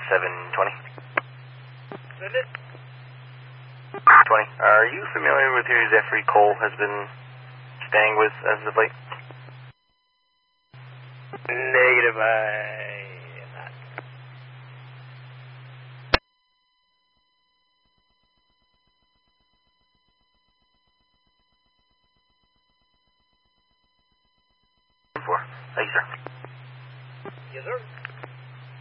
720. Send it. 20. Are you familiar with who Zephyr Cole has been staying with as of late? Negative, I am not. Thank you, sir. Yes, sir.